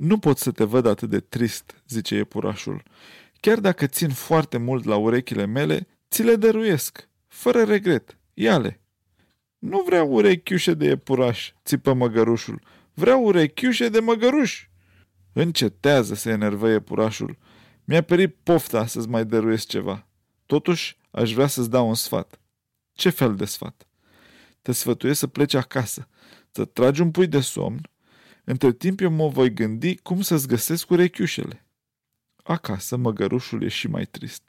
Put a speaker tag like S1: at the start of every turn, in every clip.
S1: Nu pot să te văd atât de trist, zice iepurașul. Chiar dacă țin foarte mult la urechile mele, ți le dăruiesc, fără regret. Ia-le. Nu vreau urechiușe de iepuraș, țipă măgărușul. Vreau urechiușe de măgăruș. Încetează, se enervă iepurașul. Mi-a perit pofta să-ți mai dăruiesc ceva. Totuși, aș vrea să-ți dau un sfat. Ce fel de sfat? Te sfătuiesc să pleci acasă, să tragi un pui de somn. Între timp eu mă voi gândi cum să-ți găsesc urechiușele. Acasă, măgărușul e și mai trist.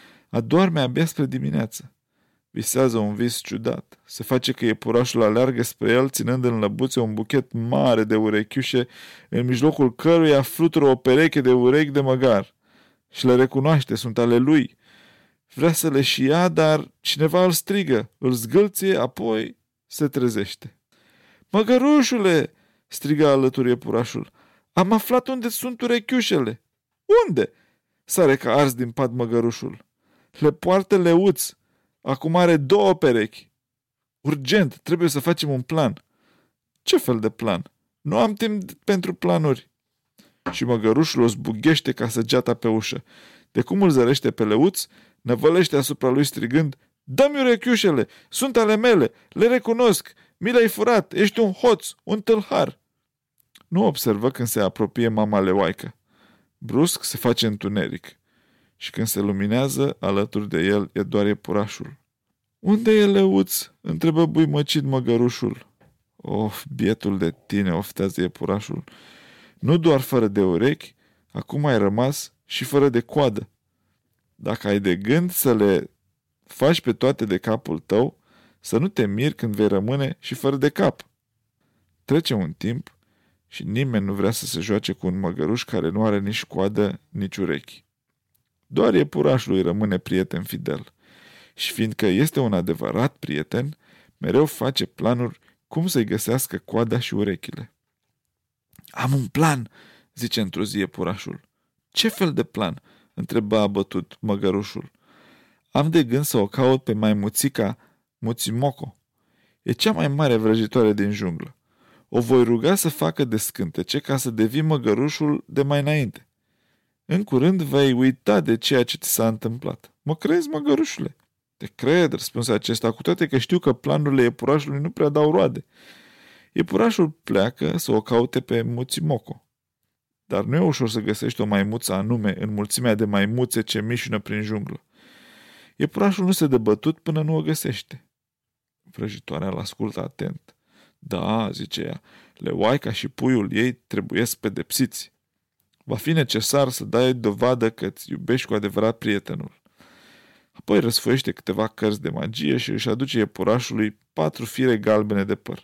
S1: Adorme abia spre dimineață. Visează un vis ciudat. Se face că iepurașul aleargă spre el, ținând în lăbuțe un buchet mare de urechiușe, în mijlocul căruia flutură o pereche de urechi de măgar. Și le recunoaște, sunt ale lui. Vrea să le și ia, dar cineva îl strigă, îl zgâlție, apoi se trezește. Măgărușule, strigă alături iepurașul, am aflat unde sunt urechiușele. Unde? Sare ca ars din pat măgărușul. Le poartă Leuț. Acum are 2 perechi. Urgent, trebuie să facem un plan. Ce fel de plan? Nu am timp pentru planuri. Și măgărușul o zbughește ca săgeata pe ușă. De cum îl zărește pe Leuț, năvălește asupra lui strigând, dă-mi urechiușele, sunt ale mele, le recunosc, mi le-ai furat, ești un hoț, un tâlhar. Nu observă când se apropie mama leoaică. Brusc se face întuneric și când se luminează, alături de el e doar iepurașul. Unde e Leuț? Întrebă buimăcit măgărușul. Of, bietul de tine, oftează iepurașul. Nu doar fără de urechi, acum ai rămas și fără de coadă. Dacă ai de gând să le faci pe toate de capul tău, să nu te miri când vei rămâne și fără de cap. Trece un timp și nimeni nu vrea să se joace cu un măgăruș care nu are nici coadă, nici urechi. Doar iepurașul îi rămâne prieten fidel. Și fiindcă este un adevărat prieten, mereu face planuri cum să-i găsească coada și urechile. Am un plan, zice într-o zi iepurașul. Ce fel de plan? Întrebă abătut măgărușul. Am de gând să o caut pe maimuțica Muțimoco. E cea mai mare vrăjitoare din junglă. O voi ruga să facă descântece ca să devii măgărușul de mai înainte. În curând vei uita de ceea ce ți s-a întâmplat. Mă crezi, măgărușule? Te cred, răspunse acesta, cu toate că știu că planurile iepurașului nu prea dau roade. Iepurașul pleacă să o caute pe Muțimoco. Dar nu e ușor să găsești o maimuță anume în mulțimea de maimuțe ce mișună prin junglă. Iepurașul nu se dă bătut până nu o găsește. Vrăjitoarea îl ascultă atent. Da, zice ea, leoaica și puiul ei trebuiesc pedepsiți. Va fi necesar să dai dovadă că îți iubești cu adevărat prietenul. Apoi răsfoiește câteva cărți de magie și își aduce iepurașului 4 fire galbene de păr.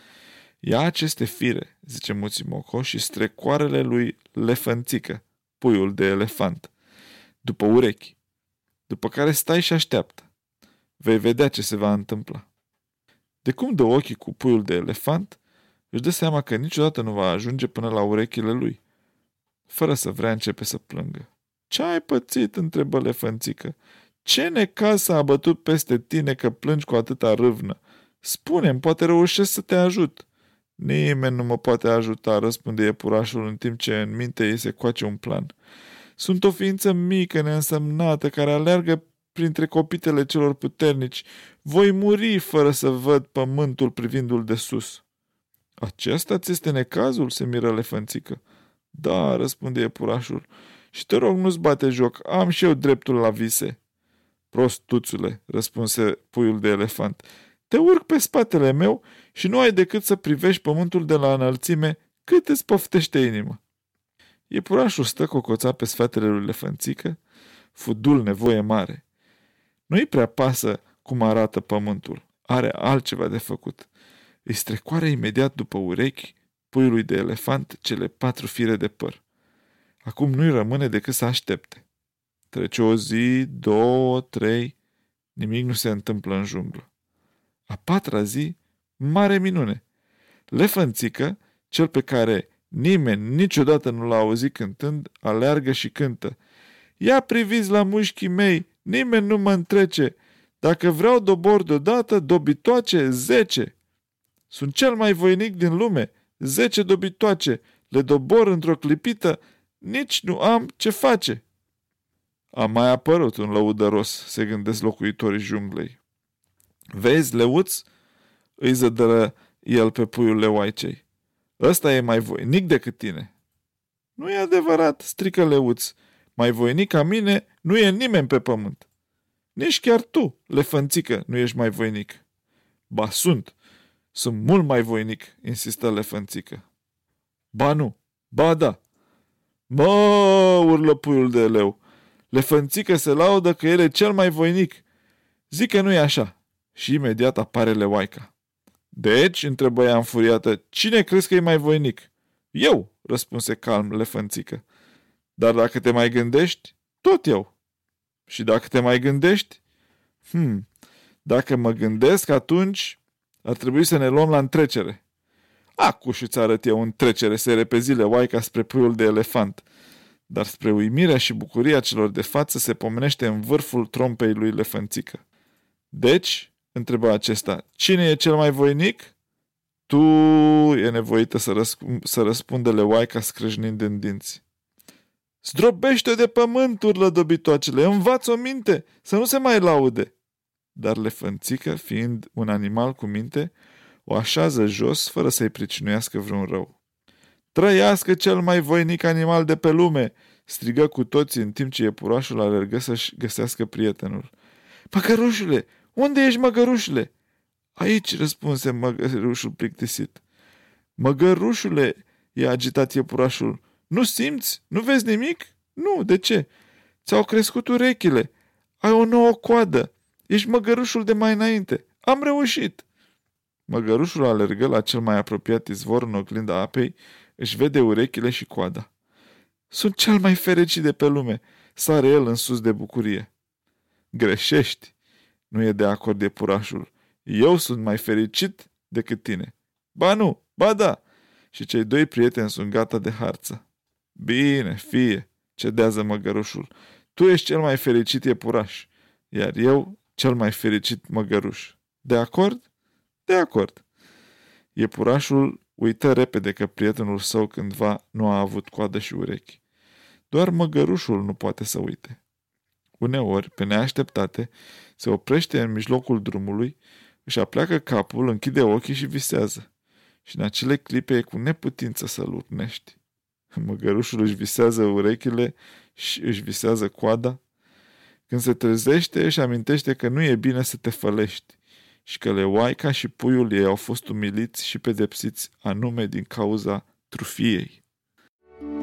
S1: Ia aceste fire, zice Muțimoco, și strecoarele lui Lefănțică, puiul de elefant, după urechi, după care stai și așteaptă. Vei vedea ce se va întâmpla. De cum dă ochii cu puiul de elefant, își dă seama că niciodată nu va ajunge până la urechile lui. Fără să vrea, începe să plângă. Ce ai pățit? Întrebă Lefănțică. Ce necaz s-a abătut peste tine că plângi cu atâta râvnă? Spune-mi, poate reușesc să te ajut. Nimeni nu mă poate ajuta, răspunde iepurașul în timp ce în minte ei se coace un plan. Sunt o ființă mică, neînsemnată, care aleargă printre copitele celor puternici. Voi muri fără să văd pământul privindu-l de sus. Acesta ți este necazul? Se miră Lefănțică. Da, răspunde iepurașul. Și te rog, nu-ți bate joc, am și eu dreptul la vise. Prostuțule, răspunse puiul de elefant. Te urc pe spatele meu și nu ai decât să privești pământul de la înălțime cât îți poftește inima. Iepurașul stă cocoțat pe sfatele lui Lefănțică, fudul nevoie mare. Nu-i prea pasă cum arată pământul, are altceva de făcut. Îi strecoare imediat după urechi puiului de elefant cele 4 fire de păr. Acum nu-i rămâne decât să aștepte. Trece o zi, 2, 3, nimic nu se întâmplă în junglă. A 4-a zi, mare minune. Lefănțică, cel pe care nimeni niciodată nu l-a auzit cântând, aleargă și cântă. Ia priviți la mușchii mei, nimeni nu mă întrece. Dacă vreau dobor deodată, dobitoace 10. Sunt cel mai voinic din lume, 10 dobitoace. le dobor într-o clipită, nici nu am ce face. A mai apărut un lăudăros, se gândesc locuitorii junglei. Vezi, leuț? Îi zădără el pe puiul leoaicei. Ăsta e mai voinic decât tine. Nu e adevărat, strică leuț. Mai voinic ca mine nu e nimeni pe pământ. Nici chiar tu, lefănțică, nu ești mai voinic. Ba sunt mult mai voinic, insistă lefănțică. Ba nu, ba da. Mă, urlă puiul de leu. Lefănțică se laudă că el e cel mai voinic. Zic că nu e așa. Și imediat apare leoaica. Deci, întrebă ea înfuriată, cine crezi că e mai voinic? Eu, răspunse calm lefănțică. Dar dacă te mai gândești, tot eu. Și dacă te mai gândești? Dacă mă gândesc, atunci ar trebui să ne luăm la întrecere. Acu și-ți arăt eu întrecere, se repezi leoaica spre puiul de elefant. Dar spre uimirea și bucuria celor de față se pomenește în vârful trompei lui lefănțică. Deci, întrebă acesta, cine e cel mai voinic? Tu, e nevoită să răspundă leoaica scrâșnind în dinți. Zdrobește-o de pământ, urlă dobitoacele, învață-o minte, să nu se mai laude. Dar lefănțică, fiind un animal cu minte, o așează jos fără să-i pricinuiască vreun rău. Trăiască cel mai voinic animal de pe lume, strigă cu toții în timp ce iepurașul alergă să-și găsească prietenul. Măgărușule, unde ești, măgărușule? Aici, răspunse măgărușul plictisit. Măgărușule, i-a agitat iepurașul, nu simți? Nu vezi nimic? Nu, de ce? Ți-au crescut urechile, ai o nouă coadă, ești măgărușul de mai înainte, am reușit. Măgărușul alergă la cel mai apropiat izvor în oglinda apei, își vede urechile și coada. Sunt cel mai fericit de pe lume, sare el în sus de bucurie. Greșești, nu e de acord iepurașul. Eu sunt mai fericit decât tine. Ba nu, ba da. Și cei doi prieteni sunt gata de harță. Bine, fie, cedează măgărușul. Tu ești cel mai fericit iepuraș, iar eu cel mai fericit măgăruș. De acord? De acord. Iepurașul uită repede că prietenul său cândva nu a avut coadă și urechi. Doar măgărușul nu poate să uite. Uneori, pe neașteptate, se oprește în mijlocul drumului, își apleacă capul, închide ochii și visează. Și în acele clipe e cu neputință să-l urnești. Măgărușul își visează urechile și își visează coada. Când se trezește, își amintește că nu e bine să te fălești și că leoaica și puiul ei au fost umiliți și pedepsiți anume din cauza trufiei.